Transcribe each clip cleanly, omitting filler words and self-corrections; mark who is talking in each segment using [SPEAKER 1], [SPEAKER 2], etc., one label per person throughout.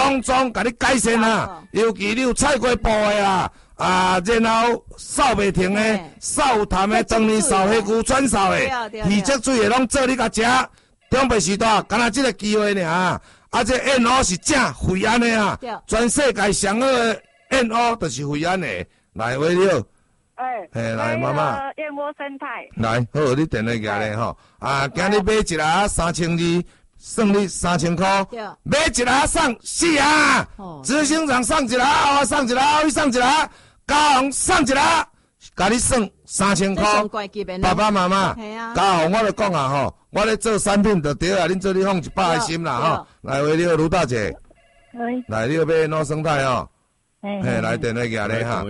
[SPEAKER 1] 种种甲你改善啊，尤其你有菜瓜布的啊，然后扫袂停的、扫有痰的、当年扫黑牛转扫的，鱼脊水的拢做你甲食。中北时代，敢若这个机会尔，这燕窝是正惠安的啊，全世界上好的燕窝就是惠安的。来，维了。来妈妈，
[SPEAKER 2] 燕窝生态。
[SPEAKER 1] 来，好，你电话过来吼。今日买一粒3200，算你3000块。买一粒送4啊，执行长送一粒，送一粒，伊送一粒，嘉宏送一粒，甲你算3000块。爸爸妈妈，嘉宏我就讲啊吼，我咧做产品就对啊，恁做你放100爱心啦吼。来，为了卢大姐，来，你要买哪生态吼？来电话过来哈，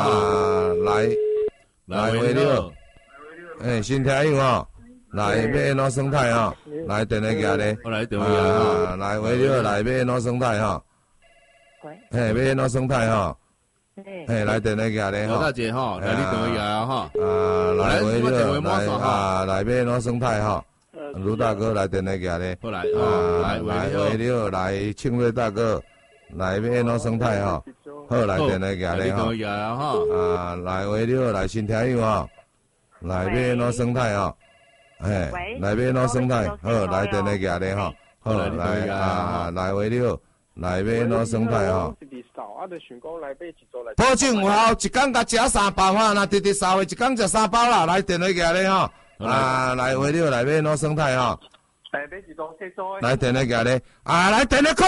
[SPEAKER 1] 来为了，新听友吼，来买哪生态吼？来电话过来，
[SPEAKER 3] 我来电话哈，
[SPEAKER 1] 来为了来买哪生态吼？买哪生态吼？来电话过来哈，
[SPEAKER 3] 大姐哈，来你电话过来哈，
[SPEAKER 1] 来为了来买哪生态哈？卢大哥来电话过来，
[SPEAKER 3] 过来
[SPEAKER 1] 来为了来庆瑞大哥来买哪生态哈？好，来电话过来哈，来为了来新听友哈，来买哪生态哈？来买哪生态？好，来电话过来哈，好来为了来买哪生态哈？保证有效，一天甲食3包哈，那直扫的一天食3包啦，来电话过来哈，来为了来买哪生态哈？来电话过来，来电话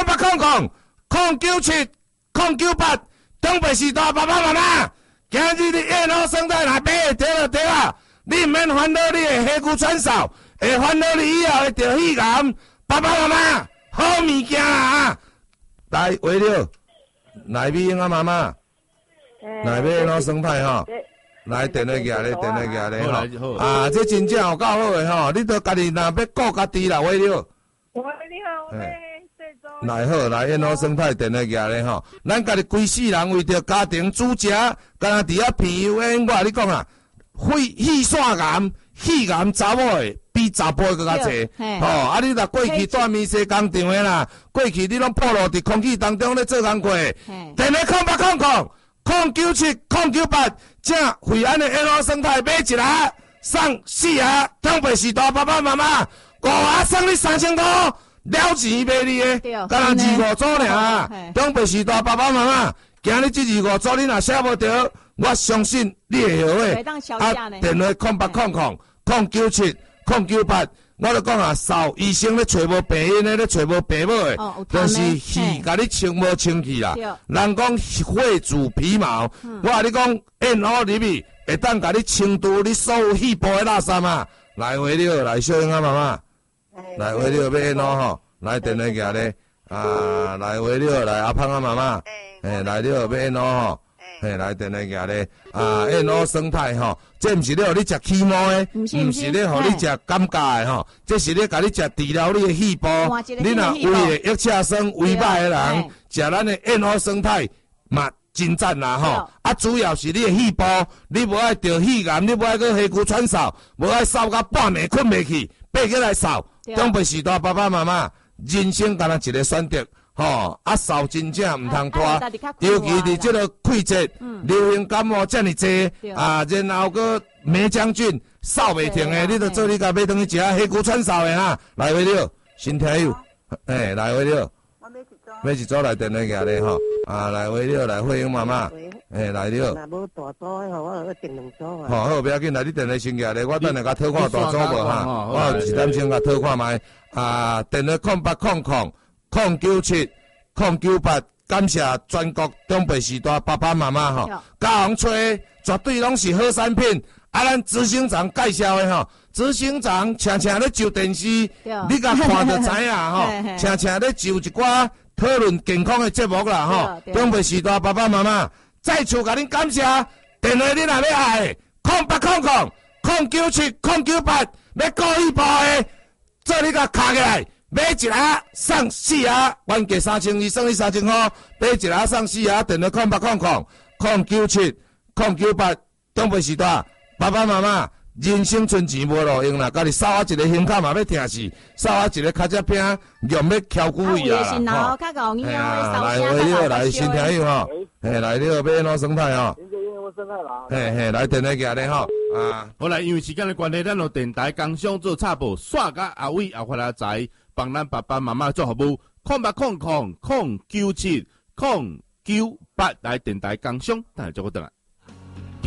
[SPEAKER 1] 0800-097-098。东北时代爸爸妈妈，今日的燕窝生态来买会着就对啊！你唔免烦恼你的黑骨喘嗽，会烦恼你以后会得肺癌。爸爸妈妈，好物件啊！来，为了来美英啊妈妈，来买燕窝生态吼，来电话过来，电话过来吼。这真正有够好的吼，你着家己若要顾家己啦，为了。来好，来燕窝生态电话过来吼，咱家己规世人为着家庭煮食，敢若伫遐片油我甲你讲啊，肺腺癌、肺癌查某的比查甫的更较济。你若过去住面西工厂的啦，过去你拢暴露伫空气当中咧做工过，电话097-098，正惠安的燕窝生态买一粒送4盒，东北时代爸爸妈妈5盒送你3000块。了钱卖你的，敢若25组尔。东北时代爸爸妈妈，今日这25组你若写无着，我相信你会后悔。电话0800-097-098，我就讲啊，扫医生咧找无病因的，咧找无病某的，就是气甲你清无清气啦。人讲血主皮毛，我甲你讲燕窝入去会当甲你清除你所有肺部的垃圾嘛。来回了，来小英啊妈妈。来为了买燕窝吼，来电话过来，来为了来阿胖啊妈妈，来了买燕窝吼，来电话过来，燕窝生态吼，这毋是咧互你食起毛的，毋是咧互你食感尬的吼，这是咧甲你食治疗你的肺部，你若胃的抑车酸、胃歹的人，食咱的燕窝生态嘛真赞啦吼，主要是你的肺部，你无爱得肺癌，你无爱去黑骨喘嗽，无爱扫到半暝困袂去，爬起来扫。东北时代爸爸妈妈，人生敢若一个选择，扫真正唔通拖，尤其伫这个季节，流行感冒这么济，然后个梅将军扫袂停的，你着做你家买东西食黑骨喘嗽的哈，来为了新听友，来为了，买一组来电话过来吼，来为了来欢迎妈妈，来了。
[SPEAKER 4] 若无大组的吼，我订2组啊。
[SPEAKER 1] 好，不要紧，来你电话先过来，我等下甲讨看大组无哈，我一点钟甲讨看卖。电话0800-097-098，感谢全国东北时代爸爸妈妈吼，嘉宏吹绝对拢是好产品。咱执行长介绍的吼，执行长常常咧就电视，你甲看就知影吼，常常咧就一寡讨论健康的节目啦吼。东北时代爸爸妈妈再次甲恁感谢，电话你若要爱0800-097-098，要故意报的，做你甲卡起来，买一盒送4盒，原价3200，送你3000块，买一盒送4盒，电话0800-097-098，东北时代爸爸妈妈人生存钱无路用啦，家己扫啊一个胸口嘛要疼死，扫啊一个脚趾拼，用要翘久伊啦。
[SPEAKER 2] 吼，
[SPEAKER 1] 哎呀，来，为了来新听友吼，嘿，来你要安怎生态吼？嘿嘿，来电话寄咧吼，啊，
[SPEAKER 3] 好啦，因为时间的关系，咱就电台工商做插播，煞甲阿伟也发来在帮咱爸爸妈妈做服务，0800 097 098来电台工商，等下做个等来。